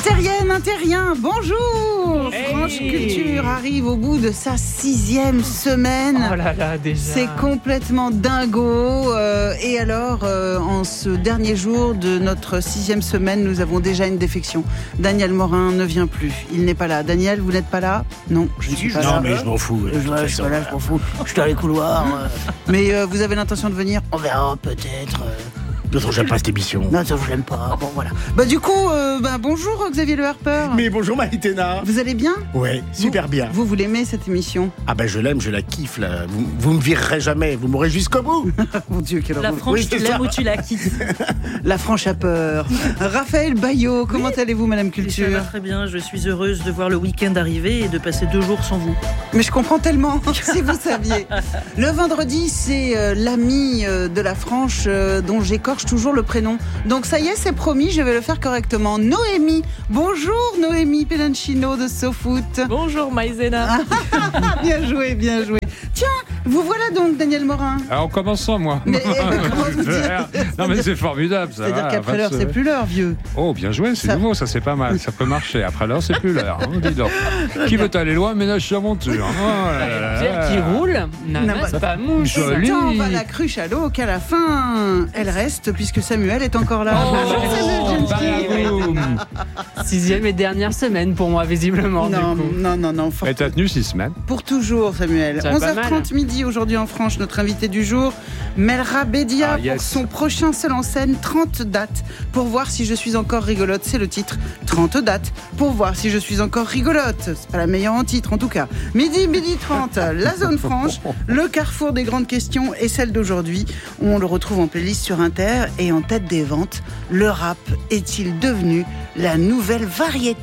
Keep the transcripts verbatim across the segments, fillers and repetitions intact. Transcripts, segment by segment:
Terrienne, un terrien, bonjour. Hey. France Culture arrive au bout de sa sixième semaine. Oh là là, déjà. C'est complètement dingo. Euh, et alors, euh, en ce dernier jour de notre sixième semaine, nous avons déjà une défection. Daniel Morin ne vient plus. Il n'est pas là. Daniel, vous n'êtes pas là ? Non, je ne suis pas non, là. mais je m'en fous. Je, je suis pas là, je m'en fous. Je suis dans les couloirs. euh. Mais euh, vous avez l'intention de venir ? On verra, peut-être. Euh... De toute façon, j'aime pas cette émission. Non, ça, je l'aime pas. Bon, voilà. Bah, du coup, euh, bah, bonjour Xavier Le Harper. Mais bonjour Maïtena. Vous allez bien ? Ouais, super vous, bien. Vous, vous l'aimez cette émission ? Ah ben je l'aime, je la kiffe là. Vous, vous me virerez jamais, vous m'aurez jusqu'au bout. Mon Dieu, quelle La horreur. franche, Oui, tu c'est l'aimes ça. ou tu la quittes. La franche a peur. Raphaël Baillot, comment allez-vous, Madame Ça va Culture ? très bien, je suis heureuse de voir le week-end arriver et de passer deux jours sans vous. Mais je comprends tellement, si vous saviez. Le vendredi, c'est euh, l'ami euh, de la franche euh, dont j'écorche toujours le prénom. Donc ça y est, c'est promis, je vais le faire correctement. Noémie. Bonjour Noémie Pelanchino de SoFoot. Bonjour Maïzena. Bien joué, bien joué. Tiens, vous voilà donc Daniel Morin. Alors, en commençant, moi. Mais euh, comment vous dire ? Non, mais c'est formidable, ça. C'est-à-dire va, qu'après va l'heure, se- c'est plus l'heure, vieux. Oh, bien joué, c'est Ça- nouveau, ça c'est pas mal, ça peut marcher. Après l'heure, c'est plus l'heure. hein, dis donc. Qui veut aller loin, ménage sa monture. Oh là là là. Pierre qui roule, n'amasse Non, pas mouche. Joli. Tant va la cruche à l'eau qu'à la fin, elle reste puisque Samuel est encore là. Oh, Bonjour Samuel Gentil. Boum. Sixième et dernière semaine pour moi, visiblement. Non, du coup. non, non, non, fort Et t'as tenu six semaines. pour toujours, Samuel. Ça va onze pas heures trente mal. midi aujourd'hui en France, notre invité du jour, Melra Bédia, Ah, yes. pour son prochain seul en scène, trente dates, pour voir si je suis encore rigolote. C'est le titre, trente dates, pour voir si je suis encore rigolote. C'est pas la meilleure en titre, en tout cas. Midi, midi trente, la zone franche, le carrefour des grandes questions et celle d'aujourd'hui. On le retrouve en playlist sur Inter et en tête des ventes. Le rap est-il devenu la nouvelle variétoche ?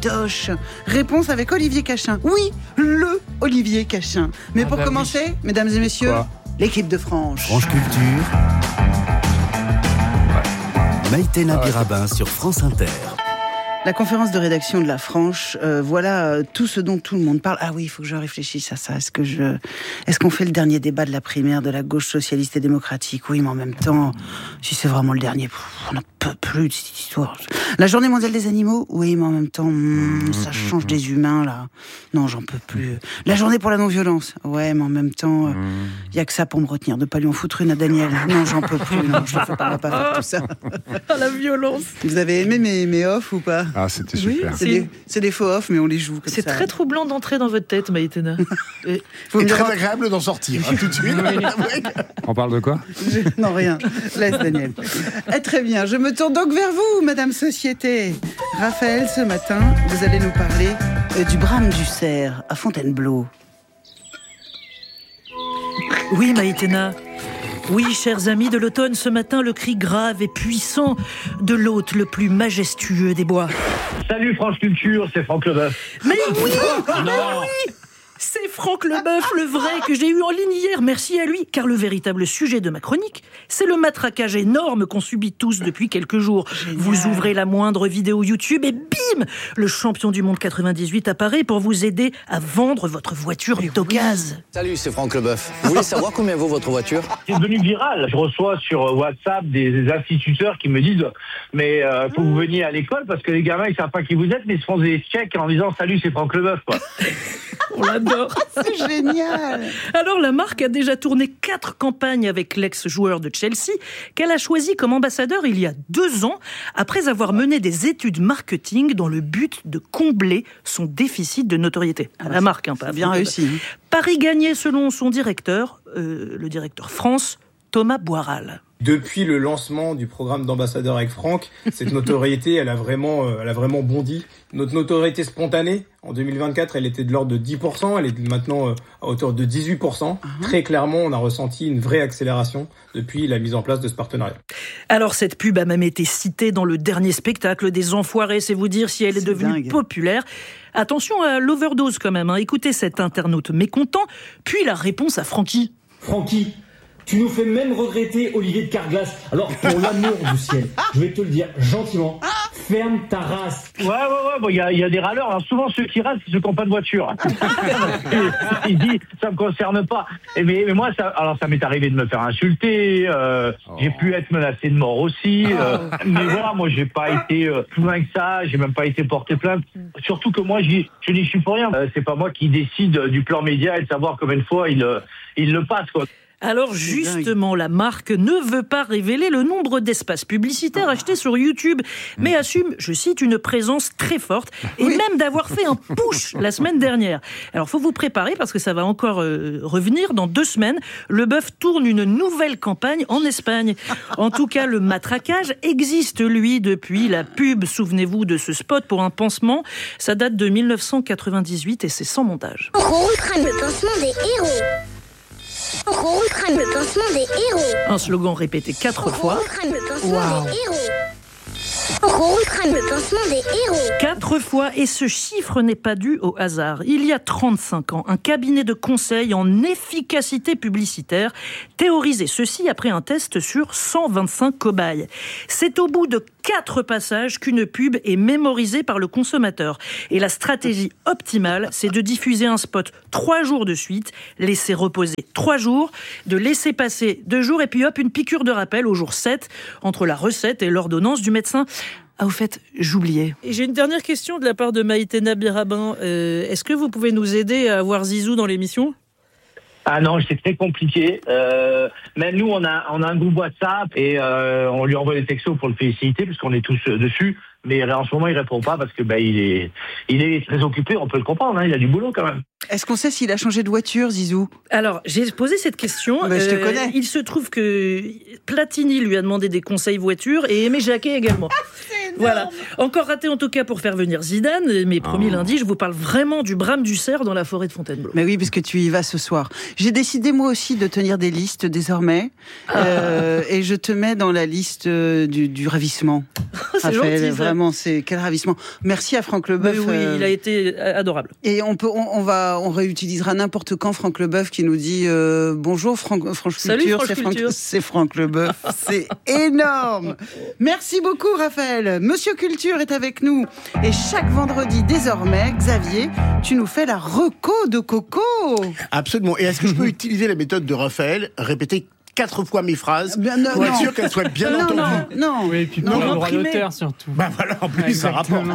Réponse avec Olivier Cachin. Oui, le Olivier Cachin. Mais Ah pour bah commencer, mesdames et messieurs, Quoi l'équipe de Franche. France Culture. Maïtena Birabin sur France Inter. La conférence de rédaction de la Franche, euh, voilà euh, tout ce dont tout le monde parle. Ah oui, il faut que je réfléchisse à ça. Est-ce que je, est-ce qu'on fait le dernier débat de la primaire de la gauche socialiste et démocratique ? Oui, mais en même temps, si c'est vraiment le dernier, pff, on n'en peut plus de cette histoire. La journée mondiale des animaux ? Oui, mais en même temps, hmm, ça change des humains là. Non, j'en peux plus. La journée pour la non-violence ? Ouais, mais en même temps, il euh, y a que ça pour me retenir de pas lui en foutre une à Daniel. Non, j'en peux plus. Non, je ne peux pas, pas faire tout ça. La violence. Vous avez aimé mes, mes offs ou pas ? Ah, c'était Oui, super. C'est Si. des, c'est des faux off, mais on les joue comme C'est ça. très troublant d'entrer dans votre tête, Maïtena. Et- Faut C'est me très dire- agréable d'en sortir, hein, tout de suite. On parle de quoi ? Je- Non, rien. Laisse Daniel. Eh, très bien. Je me tourne donc vers vous, Madame Société. Raphaël, ce matin, vous allez nous parler euh, du brame du cerf à Fontainebleau. Oui, Maïtena. Oui, chers amis de l'automne, ce matin, le cri grave et puissant de l'hôte le plus majestueux des bois. Salut France Culture, c'est Franck Leboeuf. Mais oui, mais oui, c'est Franck Leboeuf, le vrai, que j'ai eu en ligne hier. Merci à lui, car le véritable sujet de ma chronique, c'est le matraquage énorme qu'on subit tous depuis quelques jours. Vous ouvrez la moindre vidéo YouTube et bim, le champion du monde quatre-vingt-dix-huit apparaît pour vous aider à vendre votre voiture d'occasion. Salut, c'est Franck Leboeuf. Vous voulez savoir combien vaut votre voiture? C'est devenu viral. Je reçois sur WhatsApp des, des instituteurs qui me disent mais euh, faut que vous veniez à l'école parce que les gamins ils savent pas qui vous êtes mais ils se font des chèques en disant salut, c'est Franck Leboeuf quoi. On l'adore. C'est génial. Alors la marque a déjà tourné quatre campagnes avec l'ex-joueur de Chelsea qu'elle a choisi comme ambassadeur il y a deux ans après avoir mené des études marketing dans le but de combler son déficit de notoriété. Ah bah, la marque, hein, pas Bien Franck réussi. Leboeuf. Paris gagné selon son directeur, euh, le directeur France, Thomas Boiral. Depuis le lancement du programme d'ambassadeur avec Franck, cette notoriété, elle a vraiment, euh, elle a vraiment bondi. Notre notoriété spontanée, en deux mille vingt-quatre, elle était de l'ordre de dix pour cent, elle est maintenant euh, à hauteur de dix-huit pour cent. Uh-huh. Très clairement, on a ressenti une vraie accélération depuis la mise en place de ce partenariat. Alors cette pub a même été citée dans le dernier spectacle des Enfoirés, c'est vous dire si elle est, est devenue dingue. Populaire. Attention à l'overdose quand même, hein. Écoutez cet internaute mécontent, puis la réponse à Francky. Francky, Tu nous fais même regretter Olivier de Carglass. Alors, pour l'amour du ciel, je vais te le dire gentiment, ferme ta race. Ouais, ouais, ouais, bon, il y a, y a des râleurs. Alors, souvent, ceux qui râlent, c'est ceux qui n'ont pas de voiture. Ils disent, ça me concerne pas. Et mais, mais moi, ça, alors, ça m'est arrivé de me faire insulter, euh, oh. J'ai pu être menacé de mort aussi, euh, oh. Mais voilà, moi, j'ai pas été euh, plus loin que ça, j'ai même pas été porté plainte. Surtout que moi, j'y, je n'y suis pour rien. Euh, c'est pas moi qui décide du plan média et de savoir combien de fois il, il le passe, quoi. Alors justement, la marque ne veut pas révéler le nombre d'espaces publicitaires achetés sur YouTube, mais assume, je cite, une présence très forte et oui. même d'avoir fait un push la semaine dernière. Alors faut vous préparer parce que ça va encore euh, revenir dans deux semaines. Le bœuf tourne une nouvelle campagne en Espagne. En tout cas, le matraquage existe, lui, depuis la pub. Souvenez-vous de ce spot pour un pansement. Ça date de mille neuf cent quatre-vingt-dix-huit et c'est sans montage. Rose crâne le pansement des héros. Rose crâne le pansement des héros. Un slogan répété quatre fois. Rose crâne le pansement wow. des héros. Rose crâne le pansement des héros. Quatre fois, et ce chiffre n'est pas dû au hasard. Il y a trente-cinq ans, un cabinet de conseil en efficacité publicitaire théorisait ceci après un test sur cent vingt-cinq cobayes. C'est au bout de quatre passages qu'une pub est mémorisée par le consommateur. Et la stratégie optimale, c'est de diffuser un spot trois jours de suite, laisser reposer trois jours, de laisser passer deux jours, et puis hop, une piqûre de rappel au jour sept, entre la recette et l'ordonnance du médecin. Ah, au fait, j'oubliais. Et j'ai une dernière question de la part de Maïtena Birabin. Euh, est-ce que vous pouvez nous aider à avoir Zizou dans l'émission ? Ah non, c'est très compliqué. Euh, même nous, on a, on a un groupe WhatsApp et euh, on lui envoie des textos pour le féliciter parce qu'on est tous dessus. Mais en ce moment, il répond pas parce que bah, il est, il est très occupé. On peut le comprendre. Hein, il a du boulot quand même. Est-ce qu'on sait s'il a changé de voiture, Zizou ? Alors, j'ai posé cette question. Bah, je te euh, connais. Il se trouve que Platini lui a demandé des conseils voiture et Aimé Jacquet également. Voilà. Encore raté en tout cas pour faire venir Zidane. Mais promis oh. lundi, je vous parle vraiment du brame du cerf dans la forêt de Fontainebleau. Mais oui, parce que tu y vas ce soir. J'ai décidé moi aussi de tenir des listes désormais. euh, et je te mets dans la liste du, du ravissement. C'est Raphaël, gentil, ça. Vraiment, c'est quel ravissement. Merci à Franck Leboeuf. Oui, euh... il a été adorable. Et on peut, on, on va, on réutilisera n'importe quand Franck Leboeuf qui nous dit euh, bonjour Franck, Franche Salut, Culture, Franche c'est Franck, Culture. c'est Franck Leboeuf, c'est énorme. Merci beaucoup Raphaël. Monsieur Culture est avec nous et chaque vendredi désormais, Xavier, tu nous fais la reco de Coco. Absolument. Et est-ce que je peux utiliser la méthode de Raphaël, répéter quatre fois mes phrases ben non, pour être non. sûr qu'elles soient bien non, entendues. Non, non. Oui, et puis non, pour le non, droit primé. d'auteur surtout. Bah voilà, en plus ça rapporte.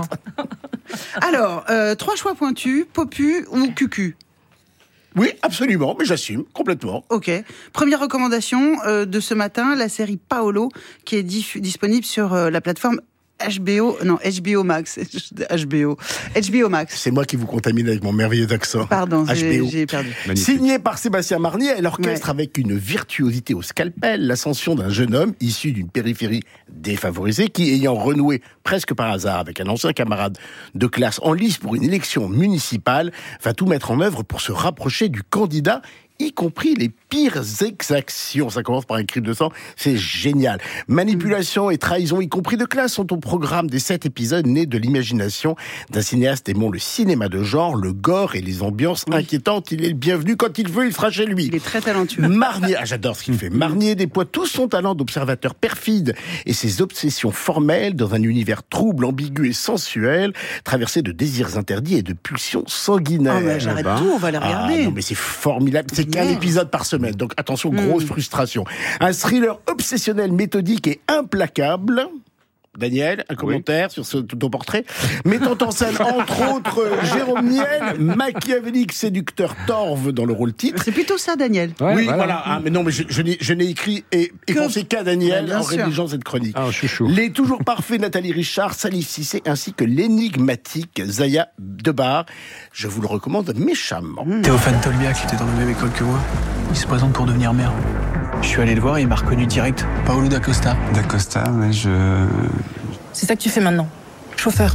Alors, euh, trois choix pointus, Popu ou Cucu ? Oui, absolument, mais j'assume complètement. Ok. Première recommandation euh, de ce matin, la série Paolo, qui est diff- disponible sur euh, la plateforme H B O, non, H B O Max, H B O, H B O Max. C'est moi qui vous contamine avec mon merveilleux accent. Pardon, j'ai, H B O. j'ai perdu. Magnifique. Signé par Sébastien Marnier et l'orchestre ouais. avec une virtuosité au scalpel, l'ascension d'un jeune homme issu d'une périphérie défavorisée qui, ayant renoué presque par hasard avec un ancien camarade de classe en lice pour une élection municipale, va tout mettre en œuvre pour se rapprocher du candidat, y compris les pires exactions. Ça commence par un cri de sang, c'est génial. Manipulation et trahison, y compris de classe, sont au programme des sept épisodes nés de l'imagination d'un cinéaste aimant le cinéma de genre, le gore et les ambiances oui. inquiétantes. Il est le bienvenu, quand il veut, il sera chez lui. Il est très talentueux. Marnier, ah, j'adore ce qu'il fait. Marnier déploie tout son talent d'observateur perfide et ses obsessions formelles dans un univers trouble, ambigu et sensuel, traversé de désirs interdits et de pulsions sanguinaires. Oh, mais j'arrête ben. tout, on va les regarder. Ah, non, mais c'est formidable. C'est qu'un épisode par semaine, donc attention, grosse mmh. frustration. Un thriller obsessionnel, méthodique et implacable. Daniel, un commentaire oui. sur ce, ton portrait, mettant en scène entre autres Jérôme Niel, machiavélique séducteur torve dans le rôle titre. C'est plutôt ça, Daniel. Ouais, oui, voilà. voilà. Ah, mais non, mais je, je, n'ai, je n'ai écrit et, et que... pensé qu'à Daniel ouais, en sûr. rédigeant cette chronique. Ah, chouchou. Les toujours parfaits Nathalie Richard, Salif Cissé, ainsi que l'énigmatique Zaya Debar. Je vous le recommande méchamment. Mmh. Théophane Tolbiac était dans la même école que moi. Il se présente pour devenir maire. Je suis allé le voir et il m'a reconnu direct. Paolo D'Acosta. D'Acosta, mais je... C'est ça que tu fais maintenant. Chauffeur.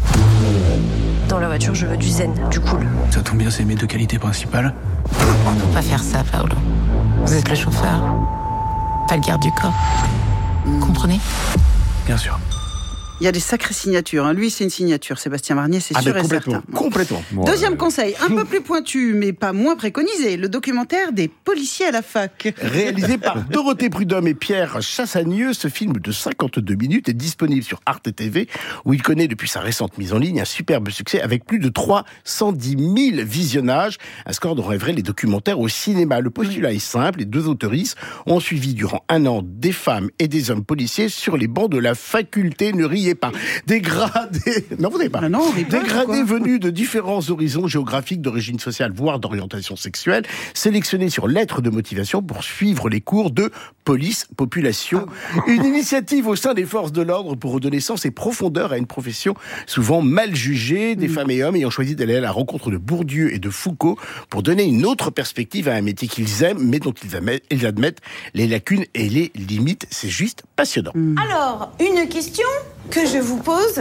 Dans la voiture, je veux du zen, du cool. Ça tombe bien, c'est mes deux qualités principales. On peut pas faire ça, Paolo. Vous êtes le chauffeur, pas le garde du corps. Comprenez ? Bien sûr. Il y a des sacrées signatures. Hein. Lui, c'est une signature. Sébastien Marnier, c'est ah sûr ben, et complètement, certain. Complètement. Deuxième ouais. conseil, un peu plus pointu, mais pas moins préconisé, le documentaire des policiers à la fac. Réalisé par Dorothée Prudhomme et Pierre Chassagneux, ce film de cinquante-deux minutes est disponible sur Arte T V, où il connaît depuis sa récente mise en ligne un superbe succès avec plus de trois cent dix mille visionnages, un score dont rêveraient les documentaires au cinéma. Le postulat oui. est simple, les deux autoristes ont suivi durant un an des femmes et des hommes policiers sur les bancs de la faculté, ne riez pas. Dégradés, non vous n'avez pas, ah non, dégradés venus de différents horizons géographiques, d'origine sociale, voire d'orientation sexuelle, sélectionnés sur lettre de motivation pour suivre les cours de police population. Ah. Une initiative au sein des forces de l'ordre pour redonner sens et profondeur à une profession souvent mal jugée, des mmh. femmes et hommes ayant choisi d'aller à la rencontre de Bourdieu et de Foucault pour donner une autre perspective à un métier qu'ils aiment, mais dont ils admettent les lacunes et les limites. C'est juste passionnant. Mmh. Alors, une question que je vous pose.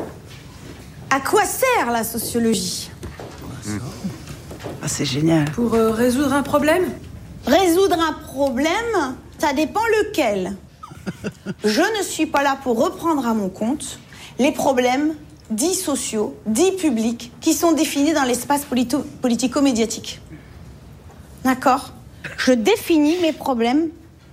À quoi sert la sociologie ? mmh. Ah, c'est génial. Pour euh, résoudre un problème ? Résoudre un problème, ça dépend lequel. Je ne suis pas là pour reprendre à mon compte les problèmes dits sociaux, dits publics, qui sont définis dans l'espace polito- politico-médiatique. D'accord ? Je définis mes problèmes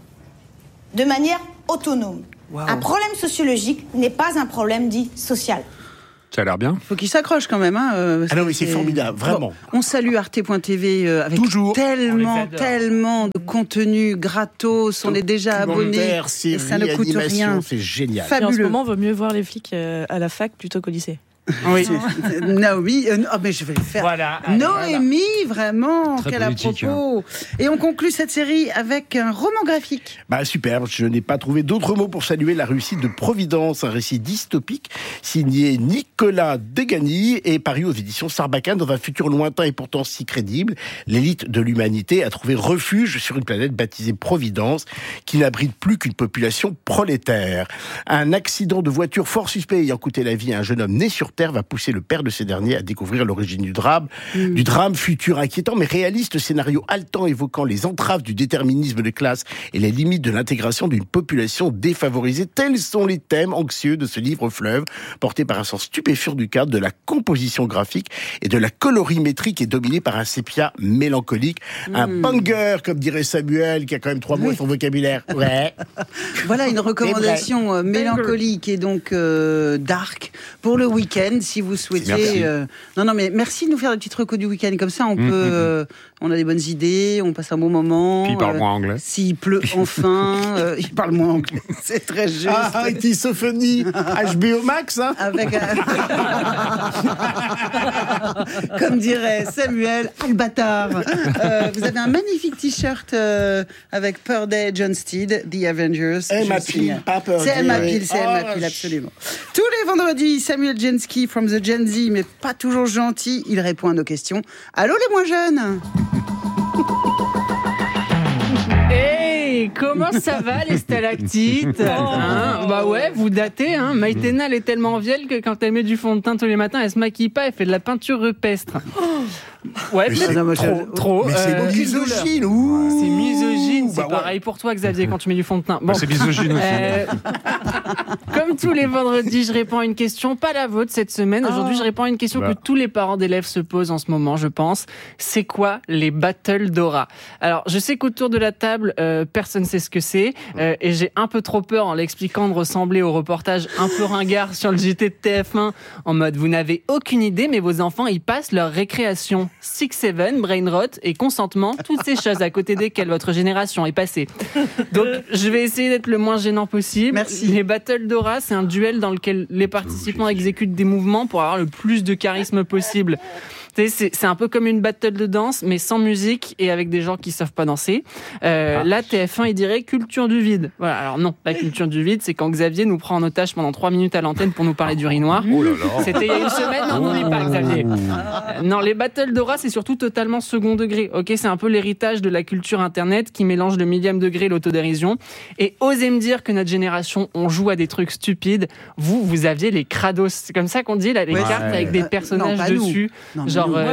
de manière autonome. Wow. Un problème sociologique n'est pas un problème dit social. Ça a l'air bien. Il faut qu'il s'accroche quand même. Hein, euh, ah non, mais c'est, c'est formidable, vraiment. Bon, on salue Arte point T V euh, avec Toujours. tellement, tellement de contenu gratos. On est déjà abonnés. Séries, et ça ne coûte rien. C'est génial. Fabuleux. Et en ce moment, il vaut mieux voir les flics euh, à la fac plutôt qu'au lycée. Oui, Naomi, euh, oh, mais je vais le faire. Voilà, allez, Noémie, voilà. Vraiment, très quel à propos. Hein. Et on conclut cette série avec un roman graphique. Bah superbe, je n'ai pas trouvé d'autres mots pour saluer la réussite de Providence, un récit dystopique signé Nicolas Degany et paru aux éditions Sarbacane dans un futur lointain et pourtant si crédible. L'élite de l'humanité a trouvé refuge sur une planète baptisée Providence qui n'abrite plus qu'une population prolétaire. Un accident de voiture fort suspect ayant coûté la vie à un jeune homme né sur Terre va pousser le père de ces derniers à découvrir l'origine du drame, mmh. du drame futur inquiétant mais réaliste, scénario haletant évoquant les entraves du déterminisme de classe et les limites de l'intégration d'une population défavorisée. Tels sont les thèmes anxieux de ce livre fleuve, porté par un sens stupéfiant du cadre, de la composition graphique et de la colorimétrie qui est dominée par un sépia mélancolique. Mmh. Un banger, comme dirait Samuel, qui a quand même trois mots oui. dans son vocabulaire. Ouais. Voilà une recommandation euh, mélancolique et donc euh, dark pour le week-end. Si vous souhaitez, euh... non non mais merci de nous faire des petites recos du week-end comme ça, on mmh, peut, mmh. Euh, on a des bonnes idées, on passe un bon moment. Puis il parle euh, moins anglais. S'il pleut enfin, euh, il parle moins anglais. C'est très juste. Ah, Sophonie, H B O Max, hein. Avec un... comme dirait Samuel, Albatar. Euh, vous avez un magnifique t-shirt euh, avec Purday, John Steed, The Avengers. Emma Peel, pas Purday. C'est Emma Peel, c'est Emma Peel, absolument. Tous les vendredis, Samuel Jensky from the Gen Z, mais pas toujours gentil, il répond à nos questions. Allô les moins jeunes. Hey, comment ça va les stalactites hein? Bah ouais, vous datez, hein. Maïtena, elle est tellement vieille que quand elle met du fond de teint tous les matins, elle se maquille pas, elle fait de la peinture rupestre. Ouais, mais c'est trop, je... trop. Mais c'est euh, misogyne, ouh. C'est misogyne, c'est bah pareil ouais. pour toi, Xavier, quand tu mets du fond de teint. Bon, c'est misogyne aussi. Euh, comme tous les vendredis, je réponds à une question, pas la vôtre cette semaine. Aujourd'hui, je réponds à une question bah. que tous les parents d'élèves se posent en ce moment, je pense. C'est quoi les battles d'aura ? Alors, je sais qu'autour de la table, euh, personne ne sait ce que c'est, euh, et j'ai un peu trop peur en l'expliquant de ressembler au reportage un peu ringard sur le J T de T F un, en mode vous n'avez aucune idée, mais vos enfants y passent leur récréation. six sept, brain rot et consentement, toutes ces choses à côté desquelles votre génération est passée. Donc, je vais essayer d'être le moins gênant possible. Merci. Les battles d'aura, c'est un duel dans lequel les participants exécutent des mouvements pour avoir le plus de charisme possible. C'est, c'est un peu comme une battle de danse, mais sans musique et avec des gens qui savent pas danser. Euh, ah. Là, T F un, il dirait culture du vide. Voilà. Alors non, la culture du vide, c'est quand Xavier nous prend en otage pendant trois minutes à l'antenne pour nous parler d'urinoir. Oh là là. C'était il y a une semaine, non, n'oublie pas, Xavier. Euh, non, les battles d'aura, c'est surtout totalement second degré. Ok, c'est un peu l'héritage de la culture internet qui mélange le millième degré et l'autodérision. Et osez me dire que notre génération, on joue à des trucs stupides. Vous, vous aviez les crados. C'est comme ça qu'on dit, là, les ouais. cartes ouais. avec des personnages non, dessus. Non, genre, euh, ouais, oui.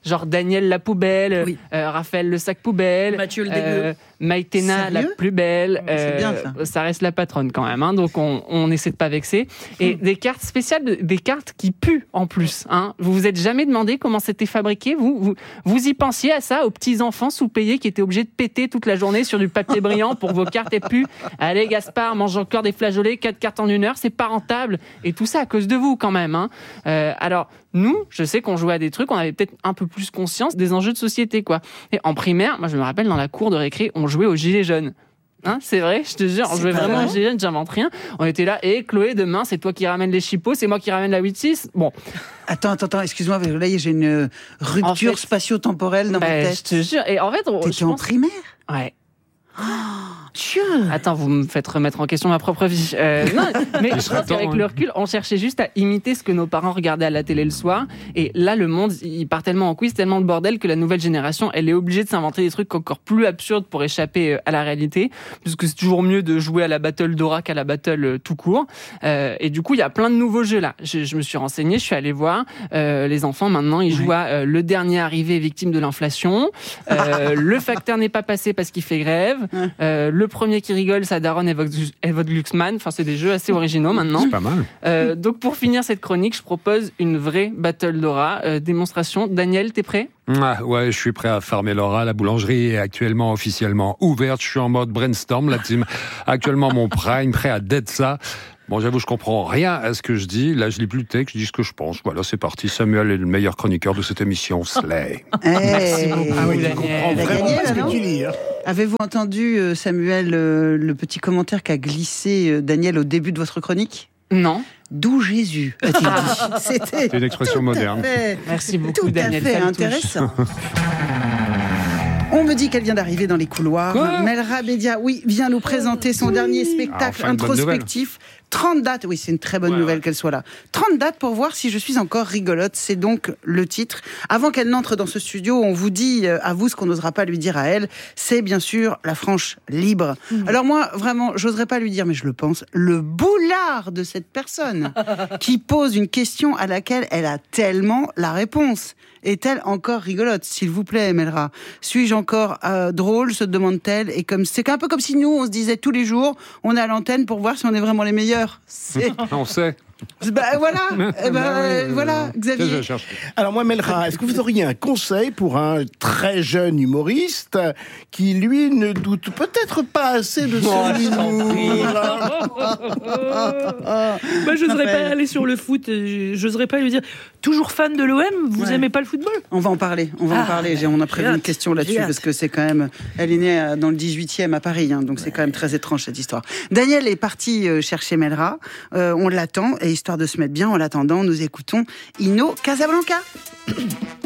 genre Daniel la poubelle, oui. euh, Raphaël le sac poubelle, Mathieu le dégueu, euh, Maïtena la plus belle. C'est euh, bien ça. Ça reste la patronne quand même, hein, donc on, on essaie de pas vexer. Et mmh. des cartes spéciales, des cartes qui puent en plus. Hein. Vous vous êtes jamais demandé comment c'était fabriqué, vous, vous vous y pensiez à ça, aux petits enfants sous-payés qui étaient obligés de péter toute la journée sur du papier brillant pour vos cartes et puent. Allez Gaspard, mange encore des flageolets, quatre cartes en une heure, c'est pas rentable. Et tout ça à cause de vous quand même. Hein. Euh, alors nous, je sais qu'on jouait à des trucs, on avait peut-être un peu plus conscience des enjeux de société, quoi. Et en primaire, moi je me rappelle dans la cour de récré, on jouait aux gilets jaunes. Hein, c'est vrai, je te jure, on jouait vraiment aux gilets jaunes, j'invente rien. On était là, et Chloé, demain, c'est toi qui ramène les chipots, c'est moi qui ramène la huit six. Bon. Attends, attends, attends, excuse-moi, là j'ai une rupture en fait, spatio-temporelle dans bah, ma tête. Je te jure, et en fait, on, t'étais en pense... primaire. Ouais. Oh, Dieu. Attends, vous me faites remettre en question ma propre vie. Euh, non, mais je pense qu'avec le recul, on cherchait juste à imiter ce que nos parents regardaient à la télé le soir. Et là, le monde, il part tellement en couille, c'est tellement le bordel que la nouvelle génération, elle est obligée de s'inventer des trucs encore plus absurdes pour échapper à la réalité. Puisque c'est toujours mieux de jouer à la battle Dora qu'à la battle tout court. Euh, et du coup, il y a plein de nouveaux jeux là. Je, je me suis renseigné, je suis allé voir. Euh, les enfants, maintenant, ils jouent à euh, le dernier arrivé victime de l'inflation. Euh, le facteur n'est pas passé parce qu'il fait grève. Euh, le premier qui rigole, sa daronne est votre Glucksmann. Enfin, c'est des jeux assez originaux maintenant. C'est pas mal. Euh, donc, pour finir cette chronique, je propose une vraie battle Dora. Euh, démonstration. Daniel, t'es prêt ? Ah, ouais, je suis prêt à fermer Laura. La boulangerie est actuellement officiellement ouverte. Je suis en mode brainstorm, la team. Actuellement, mon prime, prêt à dead ça. Bon, j'avoue, je comprends rien à ce que je dis. Là, je lis plus le texte, je dis ce que je pense. Voilà, c'est parti. Samuel est le meilleur chroniqueur de cette émission. Slay. Hey, merci beaucoup. Ah oui, je comprends vraiment pas ce que tu lis. Hein. Avez-vous entendu, Samuel, le petit commentaire qu'a glissé Daniel au début de votre chronique ? Non. D'où Jésus, a-t-il dit. C'était c'est une expression moderne. Fait, merci beaucoup, tout Daniel. Tout à fait intéressant. On me dit qu'elle vient d'arriver dans les couloirs. Quoi Melra Bédia, oui, vient nous présenter son oui. dernier spectacle ah, enfin, introspectif. trente dates, oui, c'est une très bonne ouais, nouvelle ouais. qu'elle soit là. trente dates pour voir si je suis encore rigolote, c'est donc le titre. Avant qu'elle n'entre dans ce studio, on vous dit à vous ce qu'on n'osera pas lui dire à elle. C'est bien sûr la franche libre. Mmh. Alors moi, vraiment, j'oserais pas lui dire, mais je le pense, le boulard de cette personne qui pose une question à laquelle elle a tellement la réponse. Est-elle encore rigolote, s'il vous plaît, Melra ? Suis-je encore euh, drôle, se demande-t-elle ? Et comme c'est un peu comme si nous, on se disait tous les jours, on est à l'antenne pour voir si on est vraiment les meilleurs. C'est... on sait. Ben voilà, eh ben, euh, voilà, Xavier. Alors moi, Melra, est-ce que vous auriez un conseil pour un très jeune humoriste qui, lui, ne doute peut-être pas assez de son humour ? Bah, j'oserais pas aller sur le foot, j'oserais pas lui dire toujours fan de l'O M, vous ouais. aimez pas le football ? On va en parler, on va ah, en parler. On a prévu une question là-dessus parce que c'est quand même, elle est née dans le dix-huitième à Paris, hein, donc ouais. c'est quand même très étrange cette histoire. Daniel est parti chercher Melra, euh, on l'attend. Et histoire de se mettre bien, en l'attendant, nous écoutons Ino Casablanca.